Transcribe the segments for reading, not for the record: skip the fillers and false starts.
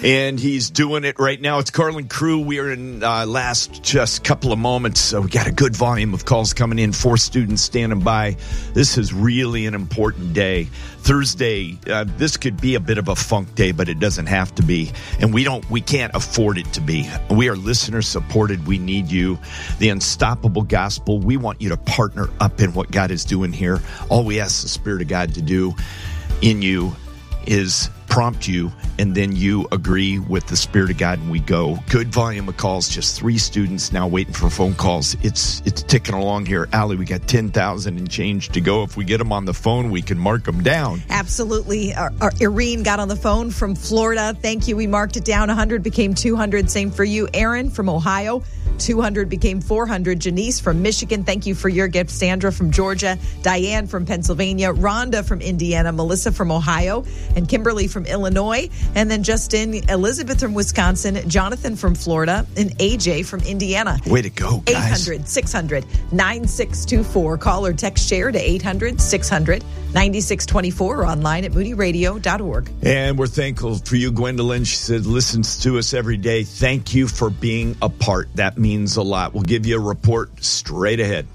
And he's doing it right now. It's Carlin Crew. We are in last just couple of moments. So we got a good volume of calls coming in. 4 students standing by. This is really an important day. Thursday, this could be a bit of a funk day, but it doesn't have to be. And we can't afford it to be. We are listener supported. We need you. The Unstoppable Gospel. We want you to partner up in what God is doing here. All we ask the Spirit of God to do in you is prompt you, and then you agree with the Spirit of God, and we go. Good volume of calls, just 3 students now waiting for phone calls. It's ticking along here. Allie, we got 10,000 and change to go. If we get them on the phone, we can mark them down. Absolutely. Irene got on the phone from Florida. Thank you. We marked it down. 100 became 200. Same for you. Aaron from Ohio. 200 became 400. Janice from Michigan, thank you for your gift. Sandra from Georgia. Diane from Pennsylvania. Rhonda from Indiana. Melissa from Ohio. And Kimberly from Illinois. And then Justin, Elizabeth from Wisconsin. Jonathan from Florida. And AJ from Indiana. Way to go, guys. 800-600-9624. Call or text share to 800-600-9624 or online at moodyradio.org. And we're thankful for you, Gwendolyn. She said, listens to us every day. Thank you for being a part. That means a lot. We'll give you a report straight ahead.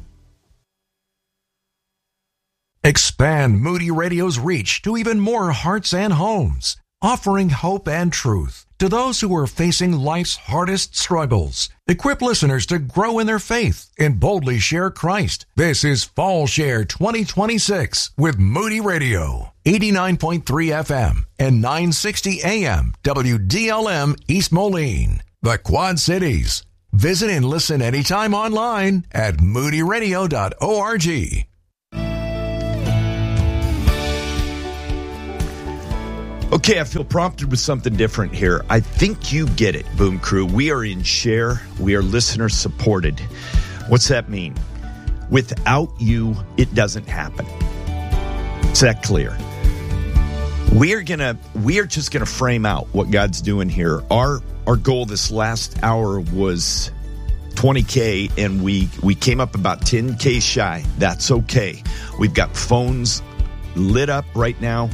Expand Moody Radio's reach to even more hearts and homes, offering hope and truth to those who are facing life's hardest struggles. Equip listeners to grow in their faith and boldly share Christ. This is Fall Share 2026 with Moody Radio, 89.3 FM and 960 AM WDLM East Moline, the Quad Cities. Visit and listen anytime online at moodyradio.org. Okay, I feel prompted with something different here. I think you get it, Boom Crew. We are in share. We are listener supported. What's that mean? Without you, it doesn't happen. Is that clear? We are just gonna frame out what God's doing here. Our goal this last hour was 20K, and we came up about 10K shy. That's okay. We've got phones lit up right now.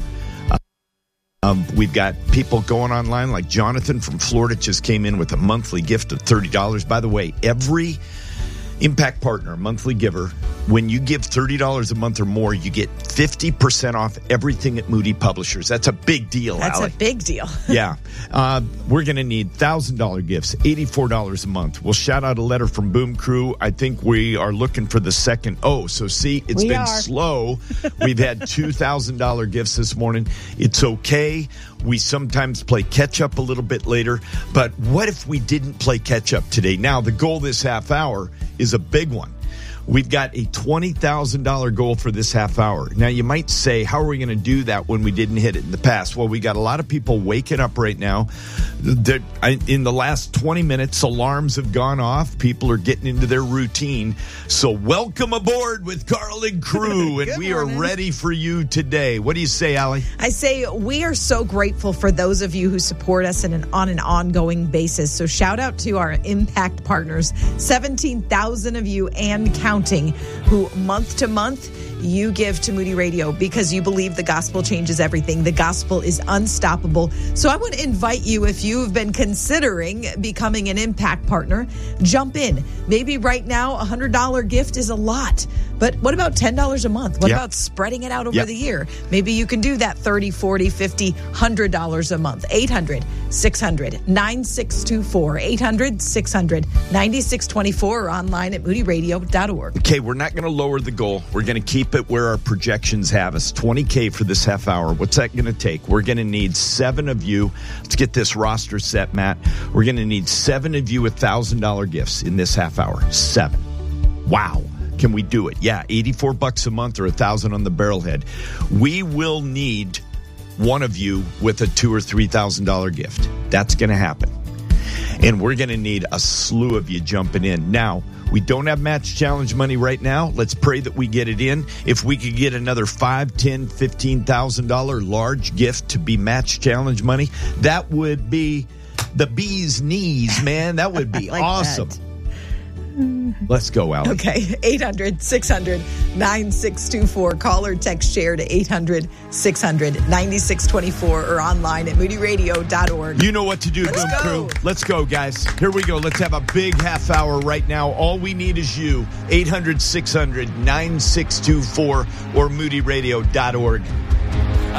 We've got people going online, like Jonathan from Florida just came in with a monthly gift of $30. By the way, every Impact Partner, monthly giver, when you give $30 a month or more, you get 50% off everything at Moody Publishers. That's a big deal, That's Allie. a big deal. Yeah. We're going to need $1,000 gifts, $84 a month. We'll shout out a letter from Boom Crew. I think we are looking for the second. Oh, so see, it's been slow. We've had $2,000 gifts this morning. It's okay. We sometimes play catch up a little bit later, but what if we didn't play catch up today? Now, the goal this half hour is a big one. We've got a $20,000 goal for this half hour. Now, you might say, how are we going to do that when we didn't hit it in the past? Well, we got a lot of people waking up right now. In the last 20 minutes, alarms have gone off. People are getting into their routine. So welcome aboard with Carlin Crew, and we are ready for you today. What do you say, Allie? I say we are so grateful for those of you who support us on an ongoing basis. So shout out to our Impact Partners, 17,000 of you and counting, who month to month you give to Moody Radio because you believe the gospel changes everything. The gospel is unstoppable. So I want to invite you, if you've been considering becoming an Impact Partner, jump in. Maybe right now a $100 gift is a lot, but what about $10 a month? What about spreading it out over the year? Maybe you can do that $30, $40, $50, $100 a month. 800-600-9624. 800-600-9624 or online at moodyradio.org. Okay, we're not going to lower the goal. We're going to keep it where our projections have us. 20K for this half hour. What's that going to take? We're going to need 7 of you. Let's get this roster set, Matt. We're going to need 7 of you with $1,000 gifts in this half hour. 7. Wow. Can we do it? Yeah, $84 a month or $1,000 on the barrelhead. We will need one of you with a $2,000 or $3,000 gift. That's going to happen. And we're going to need a slew of you jumping in. Now, we don't have match challenge money right now. Let's pray that we get it in. If we could get another $5,000, $10,000, $15,000 large gift to be match challenge money, that would be the bee's knees, man. That would be awesome. Let's go, Allie. Okay, 800-600-9624. Call or text share to 800-600-9624 or online at moodyradio.org. You know what to do, Boom Crew. Let's go, guys. Here we go. Let's have a big half hour right now. All we need is you. 800-600-9624 or moodyradio.org.